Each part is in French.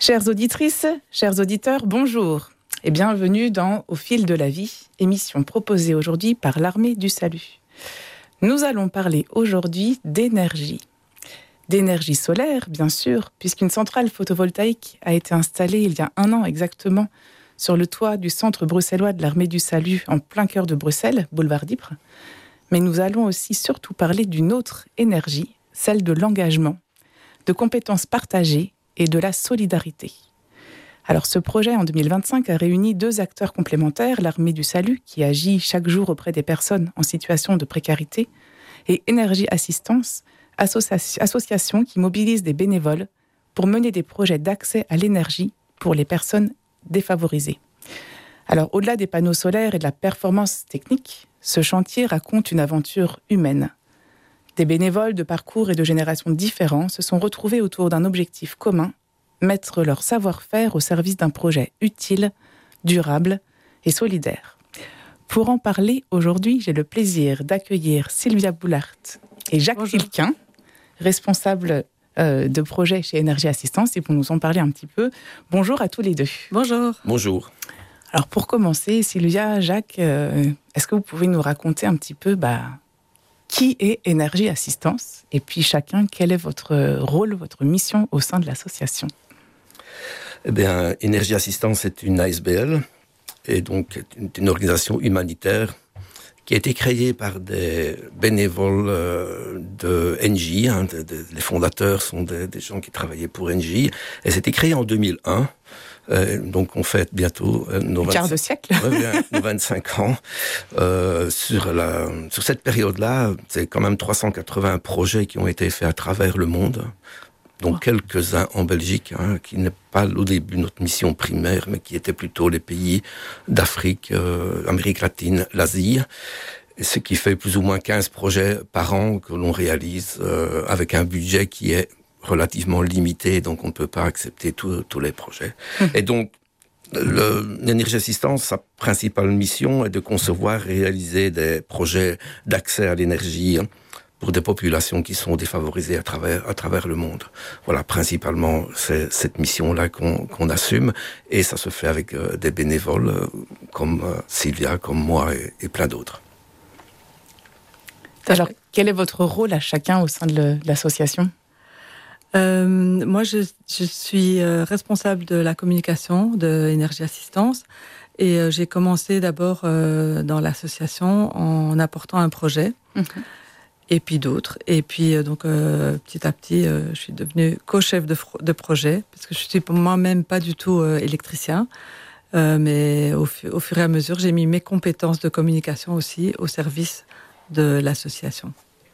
Chères auditrices, chers auditeurs, bonjour et bienvenue dans Au fil de la vie, émission proposée aujourd'hui par l'Armée du Salut. Nous allons parler aujourd'hui d'énergie. D'énergie solaire, bien sûr, puisqu'une centrale photovoltaïque a été installée il y a 1 an exactement sur le toit du centre bruxellois de l'Armée du Salut, en plein cœur de Bruxelles, boulevard d'Ypres. Mais nous allons aussi surtout parler d'une autre énergie, celle de l'engagement, de compétences partagées et de la solidarité. Alors ce projet en 2025 a réuni 2 acteurs complémentaires, l'Armée du Salut qui agit chaque jour auprès des personnes en situation de précarité et Énergie Assistance, association qui mobilise des bénévoles pour mener des projets d'accès à l'énergie pour les personnes défavorisées. Alors au-delà des panneaux solaires et de la performance technique, ce chantier raconte une aventure humaine. Des bénévoles de parcours et de générations différents se sont retrouvés autour d'un objectif commun, mettre leur savoir-faire au service d'un projet utile, durable et solidaire. Pour en parler aujourd'hui, j'ai le plaisir d'accueillir Sylvia Boulart et Jacques Filquin, responsables de projet chez Énergie Assistance, et pour nous en parler un petit peu. Bonjour à tous les deux. Bonjour. Bonjour. Alors pour commencer, Sylvia, Jacques, est-ce que vous pouvez nous raconter un petit peu qui est Énergie Assistance? Et puis chacun, quel est votre rôle, votre mission au sein de l'association? Eh bien, Énergie Assistance est une ASBL, et donc une organisation humanitaire qui a été créée par des bénévoles de Engie. Les fondateurs sont des gens qui travaillaient pour Engie. Elle s'était créée en 2001. Donc on fête bientôt nos 25 ans. Sur cette période-là, c'est quand même 380 projets qui ont été faits à travers le monde, dont quelques-uns en Belgique, qui n'est pas au début notre mission primaire, mais qui étaient plutôt les pays d'Afrique, Amérique latine, l'Asie. Ce qui fait plus ou moins 15 projets par an que l'on réalise avec un budget qui est relativement limité, donc on ne peut pas accepter tous les projets. Et donc, l'Énergie Assistance, sa principale mission est de concevoir et réaliser des projets d'accès à l'énergie pour des populations qui sont défavorisées à travers le monde. Voilà, principalement, c'est cette mission-là qu'on assume, et ça se fait avec des bénévoles comme Sylvia, comme moi et plein d'autres. Alors, quel est votre rôle à chacun au sein de l'association ? Moi, je suis responsable de la communication de Énergie Assistance, et j'ai commencé d'abord dans l'association en apportant un projet, et puis d'autres. Et puis, donc, petit à petit, je suis devenue co-chef de projet, parce que je suis moi-même pas du tout électricien, mais au fur et à mesure, j'ai mis mes compétences de communication aussi au service de l'association.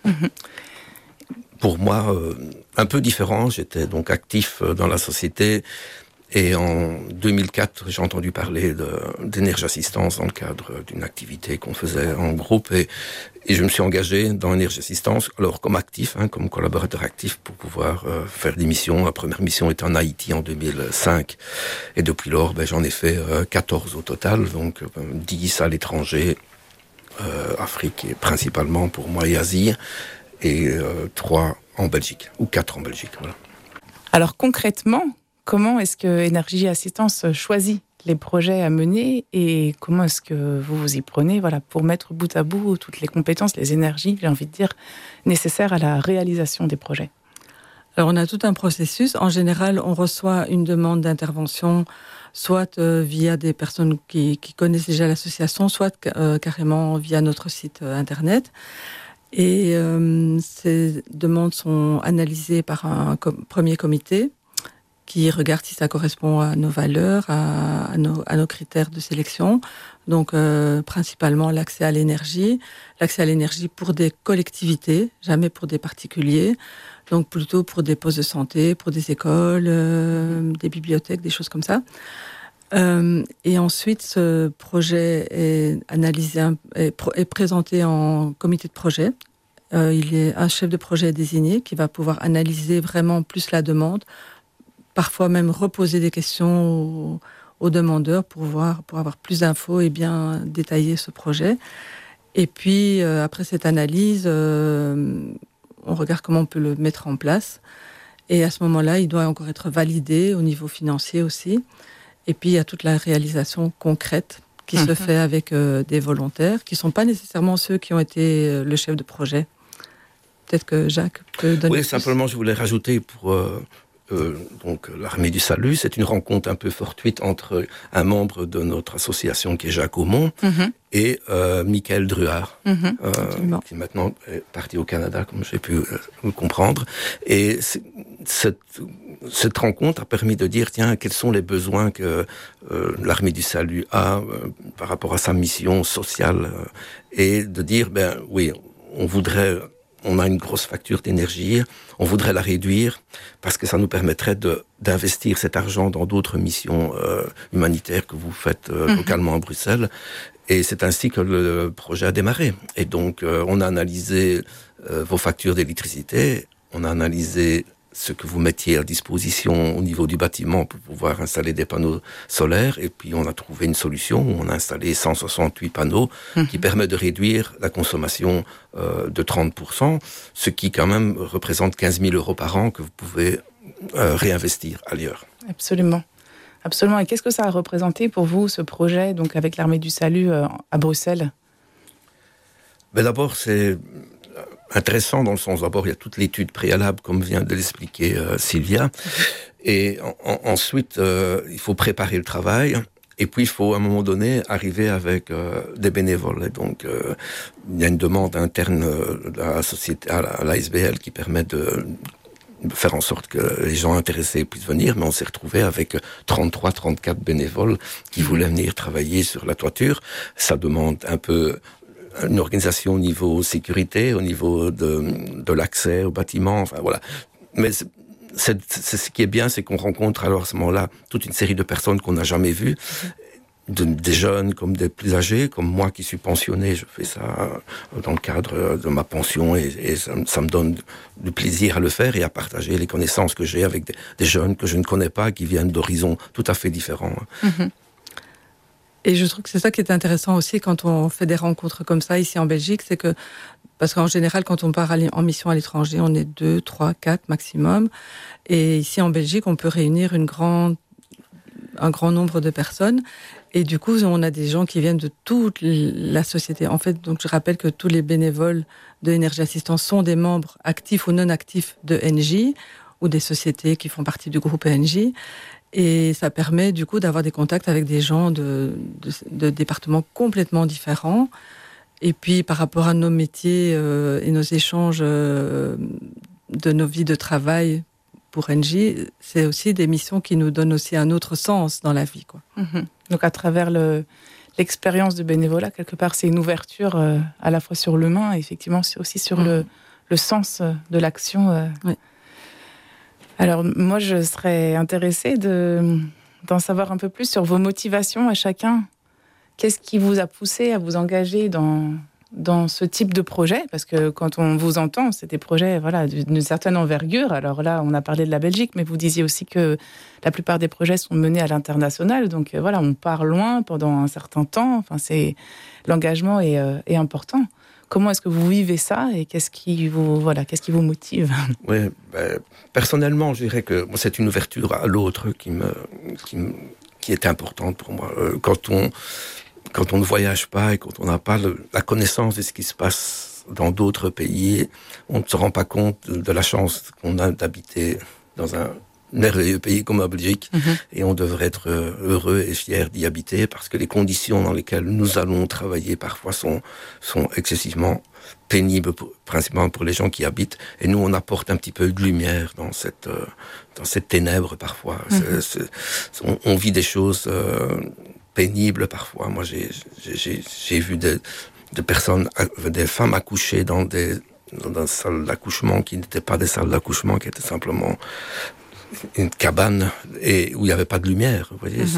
Pour moi, un peu différent. J'étais donc actif dans la société, et en 2004, j'ai entendu parler d'Énergie Assistance dans le cadre d'une activité qu'on faisait en groupe, et je me suis engagé dans Énergie Assistance, alors comme actif, comme collaborateur actif, pour pouvoir faire des missions. La première mission était en Haïti en 2005, et depuis lors, j'en ai fait 14 au total, donc 10 à l'étranger, Afrique et principalement pour moi et Asie, et 3 en Belgique, ou 4 en Belgique. Voilà. Alors concrètement, comment est-ce que Énergie Assistance choisit les projets à mener, et comment est-ce que vous vous y prenez pour mettre bout à bout toutes les compétences, les énergies, j'ai envie de dire, nécessaires à la réalisation des projets? Alors on a tout un processus. En général, on reçoit une demande d'intervention, soit via des personnes qui connaissent déjà l'association, soit carrément via notre site internet. Et ces demandes sont analysées par un premier comité qui regarde si ça correspond à nos valeurs, à nos critères de sélection. Donc principalement l'accès à l'énergie pour des collectivités, jamais pour des particuliers. Donc plutôt pour des postes de santé, pour des écoles, des bibliothèques, des choses comme ça. Et ensuite, ce projet est analysé, est présenté en comité de projet. Il est un chef de projet désigné qui va pouvoir analyser vraiment plus la demande, parfois même reposer des questions aux demandeurs pour avoir plus d'infos et bien détailler ce projet. Et puis, après cette analyse, on regarde comment on peut le mettre en place. Et à ce moment-là, il doit encore être validé au niveau financier aussi. Et puis, il y a toute la réalisation concrète qui se fait avec des volontaires, qui ne sont pas nécessairement ceux qui ont été le chef de projet. Peut-être que Jacques peut donner Oui, plus. simplement, je voulais rajouter pour donc l'Armée du Salut, c'est une rencontre un peu fortuite entre un membre de notre association qui est Jacques Aumont et Michael Druard, qui maintenant est parti au Canada, comme j'ai pu le comprendre. Et cette rencontre a permis de dire, tiens, quels sont les besoins que l'Armée du Salut a par rapport à sa mission sociale, et de dire, ben oui, on a une grosse facture d'énergie, on voudrait la réduire parce que ça nous permettrait d'investir cet argent dans d'autres missions humanitaires que vous faites localement à Bruxelles. Et c'est ainsi que le projet a démarré. Et donc, on a analysé vos factures d'électricité, on a analysé ce que vous mettiez à disposition au niveau du bâtiment pour pouvoir installer des panneaux solaires. Et puis, on a trouvé une solution où on a installé 168 panneaux qui permet de réduire la consommation de 30%, ce qui, quand même, représente 15 000 € par an que vous pouvez réinvestir ailleurs. Absolument. Absolument. Et qu'est-ce que ça a représenté pour vous, ce projet, donc avec l'Armée du Salut à Bruxelles ? Ben d'abord, c'est intéressant dans le sens, d'abord, il y a toute l'étude préalable, comme vient de l'expliquer Sylvia. Et ensuite, il faut préparer le travail. Et puis, il faut, à un moment donné, arriver avec des bénévoles. Et donc, il y a une demande interne de la société, à l'ASBL qui permet de faire en sorte que les gens intéressés puissent venir. Mais on s'est retrouvé avec 33-34 bénévoles qui voulaient venir travailler sur la toiture. Ça demande un peu une organisation au niveau sécurité, au niveau de l'accès au bâtiment, enfin voilà. Mais c'est ce qui est bien, c'est qu'on rencontre alors à ce moment-là toute une série de personnes qu'on n'a jamais vues, des jeunes comme des plus âgés, comme moi qui suis pensionné, je fais ça dans le cadre de ma pension et ça me donne du plaisir à le faire et à partager les connaissances que j'ai avec des jeunes que je ne connais pas, qui viennent d'horizons tout à fait différents. Et je trouve que c'est ça qui est intéressant aussi quand on fait des rencontres comme ça ici en Belgique, c'est que, parce qu'en général, quand on part en mission à l'étranger, on est 2, 3, 4 maximum. Et ici en Belgique, on peut réunir un grand nombre de personnes. Et du coup, on a des gens qui viennent de toute la société. En fait, donc je rappelle que tous les bénévoles de Énergie Assistance sont des membres actifs ou non actifs de ENGIE ou des sociétés qui font partie du groupe ENGIE. Et ça permet du coup d'avoir des contacts avec des gens de départements complètement différents. Et puis par rapport à nos métiers et nos échanges de nos vies de travail pour ENGIE, c'est aussi des missions qui nous donnent aussi un autre sens dans la vie, quoi. Donc à travers l'expérience de bénévolat, quelque part, c'est une ouverture à la fois sur l'humain et effectivement c'est aussi sur le sens de l'action. Oui. Alors, moi, je serais intéressée d'en savoir un peu plus sur vos motivations à chacun. Qu'est-ce qui vous a poussé à vous engager dans ce type de projet ? Parce que quand on vous entend, c'est des projets d'une certaine envergure. Alors là, on a parlé de la Belgique, mais vous disiez aussi que la plupart des projets sont menés à l'international. Donc on part loin pendant un certain temps. Enfin, l'engagement est important. Comment est-ce que vous vivez ça et qu'est-ce qui vous motive ? Oui, personnellement, je dirais que c'est une ouverture à l'autre qui est importante pour moi. Quand on ne voyage pas et quand on n'a pas la connaissance de ce qui se passe dans d'autres pays, on ne se rend pas compte de la chance qu'on a d'habiter dans un merveilleux pays comme la Belgique, et on devrait être heureux et fier d'y habiter parce que les conditions dans lesquelles nous allons travailler parfois sont excessivement pénibles, principalement pour les gens qui habitent, et nous on apporte un petit peu de lumière dans cette ténèbre parfois. On vit des choses pénibles parfois. Moi j'ai vu des personnes, des femmes accoucher dans des salles d'accouchement qui n'étaient pas des salles d'accouchement, qui étaient simplement une cabane et où il n'y avait pas de lumière. Vous voyez,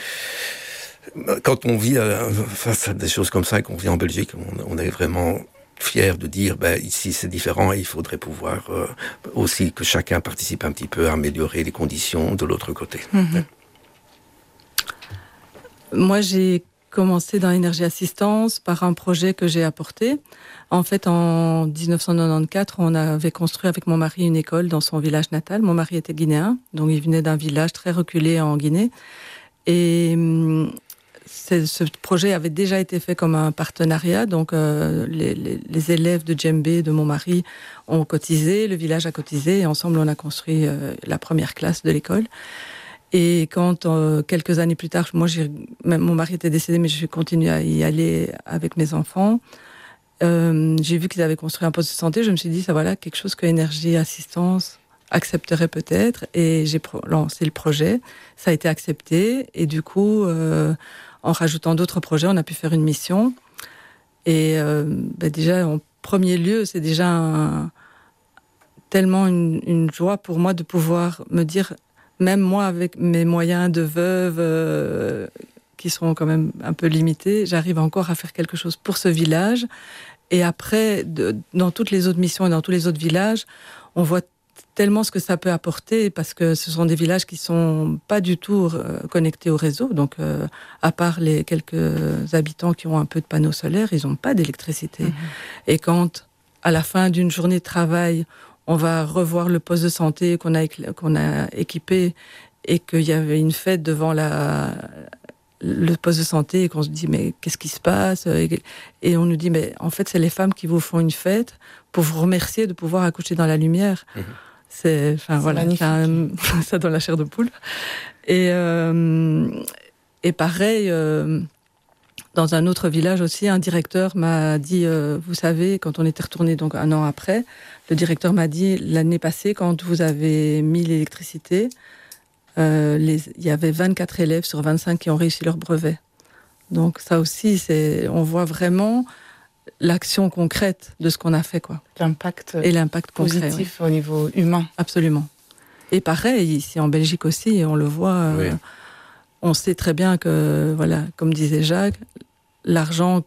quand on vit face à des choses comme ça et qu'on vit en Belgique, on est vraiment fier de dire ici c'est différent et il faudrait pouvoir aussi que chacun participe un petit peu à améliorer les conditions de l'autre côté. Moi, j'ai commencé dans l'énergie assistance par un projet que j'ai apporté. En fait, en 1994, on avait construit avec mon mari une école dans son village natal. Mon mari était guinéen, donc il venait d'un village très reculé en Guinée. Et ce projet avait déjà été fait comme un partenariat. Donc, les élèves de djembé de mon mari ont cotisé, le village a cotisé, et ensemble, on a construit la première classe de l'école. Et quand, quelques années plus tard, mon mari était décédé, mais j'ai continué à y aller avec mes enfants. J'ai vu qu'ils avaient construit un poste de santé. Je me suis dit, ça voilà, quelque chose que Énergie Assistance accepterait peut-être. Et j'ai lancé le projet. Ça a été accepté. Et du coup, en rajoutant d'autres projets, on a pu faire une mission. Et déjà, en premier lieu, c'est déjà tellement une joie pour moi de pouvoir me dire, même moi, avec mes moyens de veuve qui sont quand même un peu limités, j'arrive encore à faire quelque chose pour ce village. Et après, dans toutes les autres missions et dans tous les autres villages, on voit tellement ce que ça peut apporter, parce que ce sont des villages qui sont pas du tout connectés au réseau. Donc, à part les quelques habitants qui ont un peu de panneaux solaires, ils n'ont pas d'électricité. Mmh. Et quand, à la fin d'une journée de travail, on va revoir le poste de santé qu'on a équipé, et qu'il y avait une fête devant le poste de santé, et qu'on se dit, mais qu'est-ce qui se passe? Et on nous dit, mais en fait, c'est les femmes qui vous font une fête pour vous remercier de pouvoir accoucher dans la lumière. Mmh. C'est voilà, ça donne la chair de poule. Et pareil, dans un autre village aussi, un directeur m'a dit, vous savez, quand on était retourné donc un an après, le directeur m'a dit, l'année passée, quand vous avez mis l'électricité, il y avait 24 élèves sur 25 qui ont réussi leur brevet. Donc ça aussi, on voit vraiment l'action concrète de ce qu'on a fait, quoi. L'impact positif concret, au niveau humain. Absolument. Et pareil, ici en Belgique aussi, on le voit, oui. On sait très bien que, voilà, comme disait Jacques, l'argent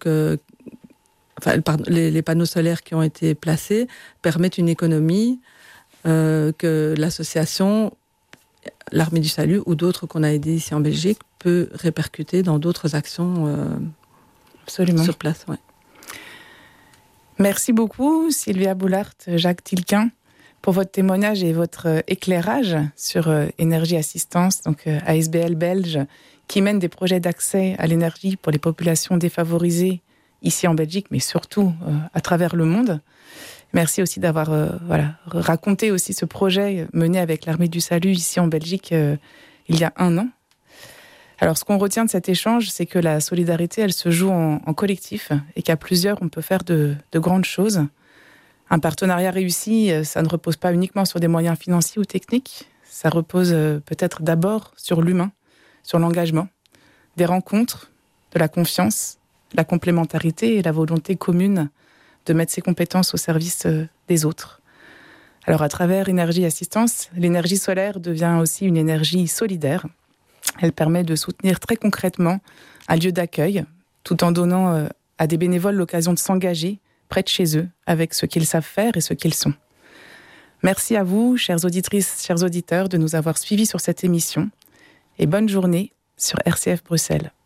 les panneaux solaires qui ont été placés permettent une économie que l'association, l'Armée du Salut ou d'autres qu'on a aidés ici en Belgique peut répercuter dans d'autres actions absolument sur place. Ouais. Merci beaucoup Sylvia Boulart, Jacques Tilquin, pour votre témoignage et votre éclairage sur Énergie Assistance, donc ASBL belge, qui mène des projets d'accès à l'énergie pour les populations défavorisées ici en Belgique, mais surtout à travers le monde. Merci aussi d'avoir raconté aussi ce projet mené avec l'Armée du Salut ici en Belgique il y a 1 an. Alors, ce qu'on retient de cet échange, c'est que la solidarité, elle se joue en collectif, et qu'à plusieurs, on peut faire de grandes choses. Un partenariat réussi, ça ne repose pas uniquement sur des moyens financiers ou techniques. Ça repose peut-être d'abord sur l'humain, sur l'engagement, des rencontres, de la confiance, la complémentarité et la volonté commune de mettre ses compétences au service des autres. Alors, à travers Énergie Assistance, l'énergie solaire devient aussi une énergie solidaire. Elle permet de soutenir très concrètement un lieu d'accueil, tout en donnant à des bénévoles l'occasion de s'engager près de chez eux, avec ce qu'ils savent faire et ce qu'ils sont. Merci à vous, chères auditrices, chers auditeurs, de nous avoir suivis sur cette émission. Et bonne journée sur RCF Bruxelles.